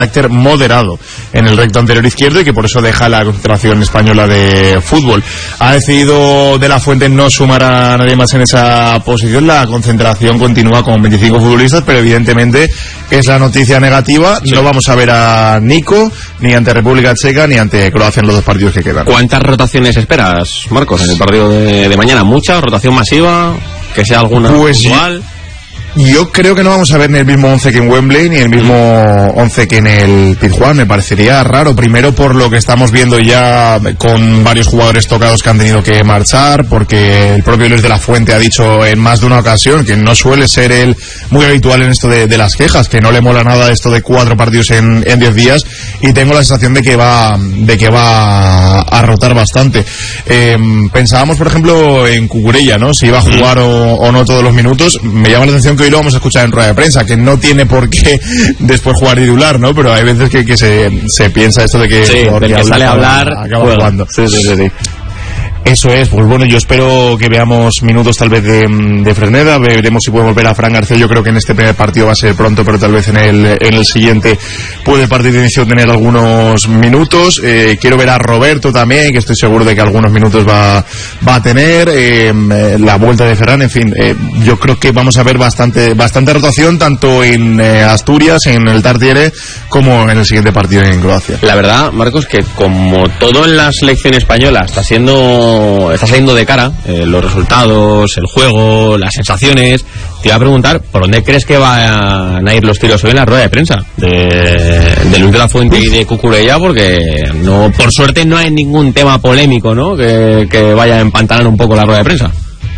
carácter moderado en el recto anterior izquierdo y que por eso deja la concentración española de fútbol. Ha decidido De La Fuente no sumar a nadie más en esa posición. La concentración continúa con 25 futbolistas, pero evidentemente es la noticia negativa. Sí. No vamos a ver a Nico ni ante República Checa ni ante Croacia en los dos partidos que quedan. ¿Cuántas rotaciones esperas, Marcos, en el partido de mañana? ¿Mucha? ¿Rotación masiva? ¿Que sea alguna igual? Yo creo que no vamos a ver ni el mismo 11 que en Wembley, ni el mismo 11 que en el Pizjuán. Me parecería raro, primero por lo que estamos viendo ya con varios jugadores tocados que han tenido que marchar, porque el propio Luis de la Fuente ha dicho en más de una ocasión que no suele ser él muy habitual en esto de las quejas, que no le mola nada esto de 4 partidos en 10 días, y tengo la sensación de que va a rotar bastante. Pensábamos, por ejemplo, en Cucurella, ¿no? Si iba a jugar o no todos los minutos. Me llama la atención que hoy lo vamos a escuchar en rueda de prensa, que no tiene por qué después jugar titular, ¿no? Pero hay veces que se piensa esto de que, sí, del que sale a hablar acaba jugando. Sí. Eso es, pues bueno, yo espero que veamos minutos tal vez de Fresneda, veremos si podemos ver a Fran García. Yo creo que en este primer partido va a ser pronto, pero tal vez en el siguiente puede partir de inicio tener algunos minutos. Quiero ver a Roberto también, que estoy seguro de que algunos minutos va a tener, la vuelta de Ferran, en fin, yo creo que vamos a ver bastante rotación, tanto en Asturias, en el Tartiere, como en el siguiente partido en Croacia. La verdad, Marcos, que como todo en la selección española está saliendo de cara, los resultados, el juego, las sensaciones, te iba a preguntar por dónde crees que van a ir los tiros hoy en la rueda de prensa de Luis de la Fuente y de Cucurella, porque no, por suerte no hay ningún tema polémico, ¿no? que vaya a empantanar un poco la rueda de prensa.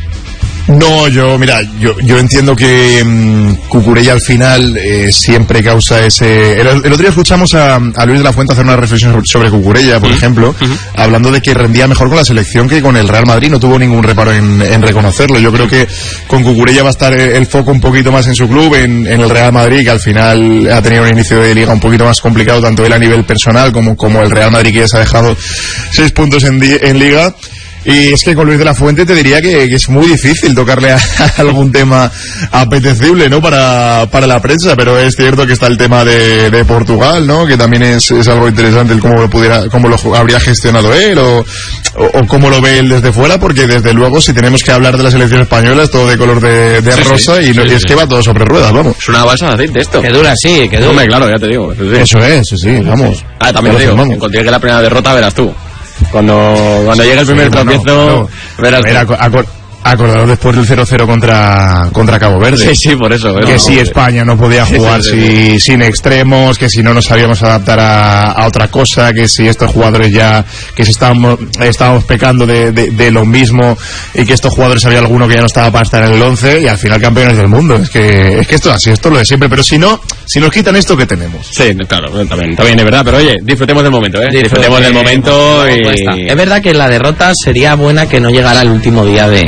No, yo entiendo que Cucurella al final siempre causa ese... El otro día escuchamos a Luis de la Fuente hacer una reflexión sobre Cucurella, por ejemplo, hablando de que rendía mejor con la selección que con el Real Madrid. No tuvo ningún reparo en reconocerlo. Yo creo que con Cucurella va a estar el foco un poquito más en su club, en el Real Madrid, que al final ha tenido un inicio de liga un poquito más complicado, tanto él a nivel personal como el Real Madrid, que ya se ha dejado 6 puntos en liga. Y es que con Luis de la Fuente te diría que es muy difícil tocarle a algún tema apetecible, ¿no? Para la prensa, pero es cierto que está el tema de Portugal, ¿no? Que también es algo interesante el cómo lo habría gestionado él o cómo lo ve él desde fuera, porque desde luego si tenemos que hablar de la selección española es todo de color de rosa, y es que va todo sobre ruedas, vamos. Es una balsa de aceite esto. Que dura, sí, que dura. Hombre, claro, ya te digo. Eso es, sí, vamos. También te digo, en cuanto llegue la primera derrota verás tú. Cuando llegue el primer tropiezo, verás. Acordaros después del 0-0 contra Cabo Verde. Sí, por eso. Que si España no podía jugar sin extremos, que si no nos sabíamos adaptar a otra cosa, que si estos jugadores ya, que si estábamos pecando de lo mismo, y que estos jugadores había alguno que ya no estaba para estar en el 11, y al final campeones del mundo. Es que esto es así, esto es lo de siempre. Pero si nos quitan esto, ¿qué tenemos? Sí, claro, también es verdad, pero oye, disfrutemos del momento, disfrutemos del momento. Es verdad que la derrota sería buena que no llegara el último día de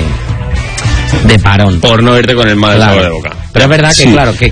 parón, por no irte con el mal sabor de boca. Pero es verdad que claro, que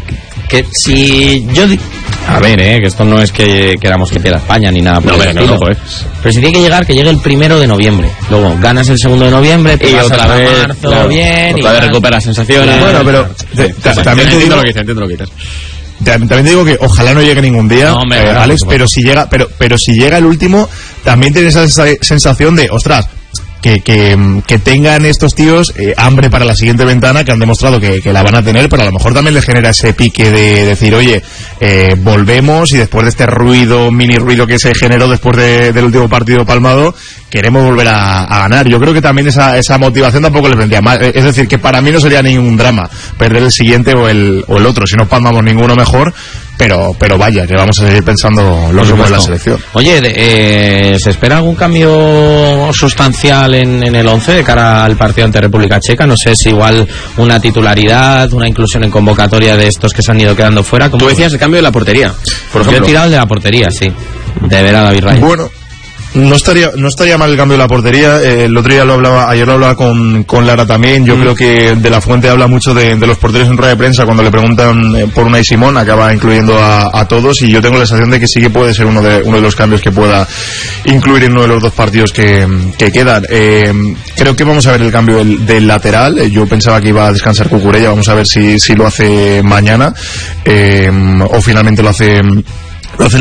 si yo a ver, que esto no es que queramos que pierda España ni nada por el estilo, pero si tiene que llegue el 1 de noviembre, luego ganas el 2 de noviembre, y otra vez marzo, bien, otra vez recuperas sensaciones. Bueno, pero también entiendo lo que dices. También te digo que ojalá no llegue ningún día, Alex, pero si llega el último, también tienes esa sensación de, ostras, que tengan estos tíos hambre para la siguiente ventana, que han demostrado que la van a tener, pero a lo mejor también les genera ese pique de decir, oye, volvemos, y después de este mini ruido que se generó después del último partido palmado, queremos volver a ganar. Yo creo que también esa motivación tampoco les vendría mal. Es decir, que para mí no sería ningún drama perder el siguiente o el otro. Si no palmamos ninguno, mejor. Pero vaya, que vamos a seguir pensando lo mismo en la selección. Oye, ¿se espera algún cambio sustancial en el 11 de cara al partido ante República Checa? No sé si igual una titularidad, una inclusión en convocatoria de estos que se han ido quedando fuera. Tú decías el cambio de la portería, por ejemplo. Yo he tirado el de la portería, sí, de ver a David Raya. Bueno, no estaría mal el cambio de la portería. El otro día ayer lo hablaba con Lara también. Yo creo que De La Fuente habla mucho de los porteros en rueda de prensa. Cuando le preguntan por Unai Simón, acaba incluyendo a todos, y yo tengo la sensación de que sí que puede ser uno de los cambios que pueda incluir en uno de los 2 partidos que quedan. Creo que vamos a ver el cambio del lateral. Yo pensaba que iba a descansar Cucurella. Vamos a ver si lo hace mañana, o finalmente lo hace